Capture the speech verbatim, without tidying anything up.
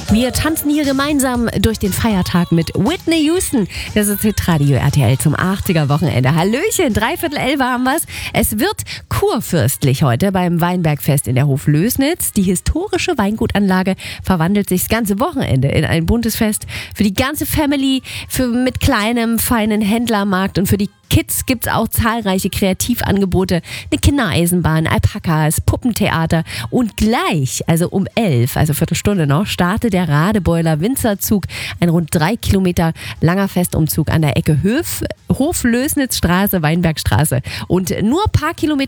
Wir tanzen hier gemeinsam durch den Feiertag mit Whitney Houston. Das ist Hitradio R T L zum achtziger-Wochenende. Hallöchen, dreiviertel elf haben wir's. Es wird kurfürstlich heute beim Weinbergfest in der Hoflößnitz. Die historische Weingutanlage verwandelt sich das ganze Wochenende in ein buntes Fest. Für die ganze Family, für mit kleinem, feinen Händlermarkt und für die Kids gibt's auch zahlreiche Kreativangebote, eine Kindereisenbahn, Alpakas, Puppentheater und gleich, also um elf, also Viertelstunde noch, startet der Radebeuler Winzerzug, ein rund drei Kilometer langer Festumzug an der Ecke Höf, Hoflößnitzstraße, Weinbergstraße und nur ein paar Kilometer